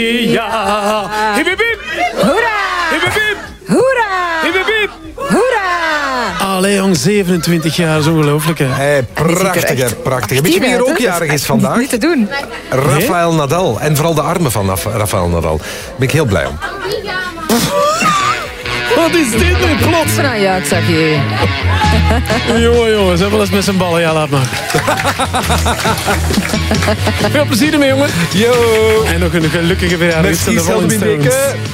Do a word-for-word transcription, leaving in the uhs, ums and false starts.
Ja. Hip, hip, hip. Hoera! Hip, hip, hip. Hoera! Hip, hip, hip. Hoera! Allee, jong, zevenentwintig jaar, is ongelooflijk, hè. Hey, prachtig, hè, prachtig. Weet je wie er ook jarig is vandaag? Niet te doen. Rafael Nadal. En vooral de armen van Raf- Rafael Nadal. Daar ben ik heel blij om. Wat is dit nu, plots? Nou ja, Xavier. Jongen, jongen, ze hebben wel eens met zijn ballen. Ja, laat maar. Veel plezier ermee, jongen. Yo! En nog een gelukkige verjaardag. Merci, van de Rolling Selby Stones. Beke.